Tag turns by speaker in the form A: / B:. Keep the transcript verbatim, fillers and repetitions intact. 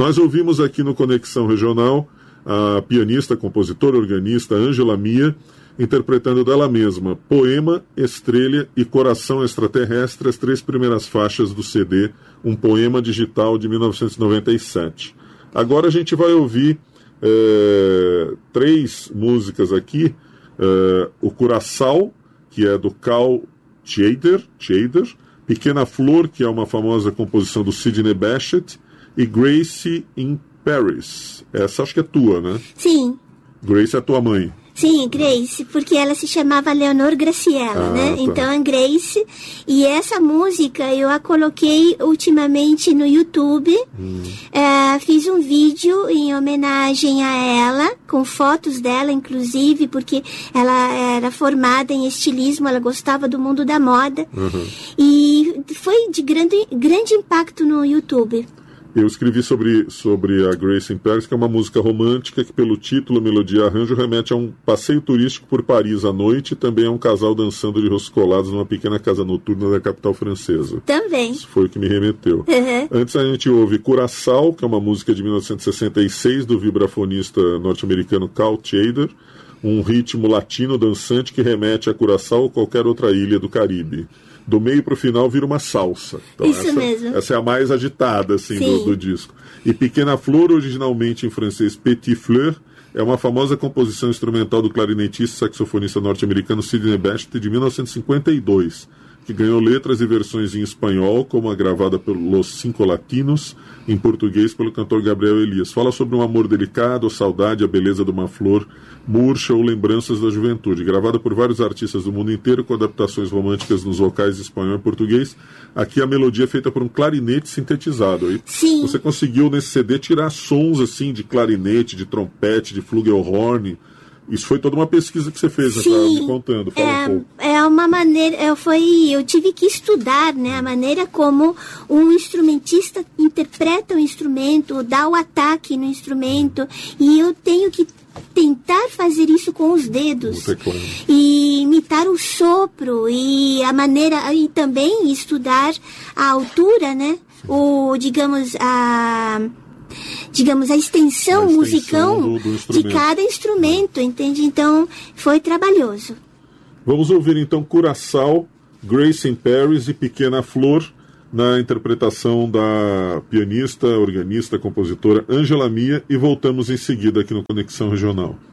A: Nós ouvimos aqui no Conexão Regional a pianista, compositora, organista Ângela Mia, interpretando dela mesma Poema, Estrela e Coração Extraterrestre, as três primeiras faixas do C D Um Poema Digital de mil novecentos e noventa e sete. Agora a gente vai ouvir é, três músicas aqui, é, o Curaçao, que é do Carl Tscheider, Tscheider, Pequena Flor, que é uma famosa composição do Sidney Bechet, e Grace in Paris. Essa acho que é tua, né?
B: Sim.
A: Grace é a tua mãe.
B: Sim, Grace, porque ela se chamava Leonor Graciela,
A: ah,
B: né?
A: Tá.
B: Então é Grace. E essa música eu a coloquei ultimamente no YouTube. Hum. É, fiz um vídeo em homenagem a ela, com fotos dela, inclusive, porque ela era formada em estilismo, ela gostava do mundo da moda. Uhum. E foi de grande, grande impacto no YouTube.
A: Eu escrevi sobre, sobre a Grace in Paris, que é uma música romântica que, pelo título, melodia e arranjo, remete a um passeio turístico por Paris à noite e também a um casal dançando de rostos colados numa pequena casa noturna da capital francesa.
B: Também.
A: Isso foi o que me remeteu.
B: Uhum.
A: Antes a gente ouve Curaçao, que é uma música de mil novecentos e sessenta e seis do vibrafonista norte-americano Carl Tscheider, um ritmo latino dançante que remete a Curaçao ou qualquer outra ilha do Caribe. Do meio para o final vira uma salsa. Então,
B: Isso
A: essa,
B: mesmo.
A: Essa é a mais agitada assim, do, do disco. E Pequena Flor, originalmente em francês Petit Fleur, é uma famosa composição instrumental do clarinetista e saxofonista norte-americano Sidney Bechet de mil novecentos e cinquenta e dois, que ganhou letras e versões em espanhol, como a gravada pelos Cinco Latinos, em português pelo cantor Gabriel Elias. Fala sobre um amor delicado, a saudade, a beleza de uma flor murcha ou lembranças da juventude. Gravada por vários artistas do mundo inteiro, com adaptações românticas nos vocais de espanhol e português. Aqui a melodia é feita por um clarinete sintetizado. Aí
B: Sim.
A: Você conseguiu nesse C D tirar sons assim de clarinete, de trompete, de flugelhorn. Isso foi toda uma pesquisa que você fez, né? Estava me contando. Fala
B: é,
A: um pouco.
B: É uma maneira, eu, foi, eu tive que estudar, né, a maneira como um instrumentista interpreta o instrumento, dá o ataque no instrumento, e eu tenho que tentar fazer isso com os dedos e imitar o sopro e a maneira, e também estudar a altura, né, o, digamos, a... digamos, a extensão, a extensão musical do, do de cada instrumento, entende? Então, foi trabalhoso.
A: Vamos ouvir, então, Curaçao, Grace in Paris e Pequena Flor, na interpretação da pianista, organista, compositora Ângela Mia, e voltamos em seguida aqui no Conexão Regional.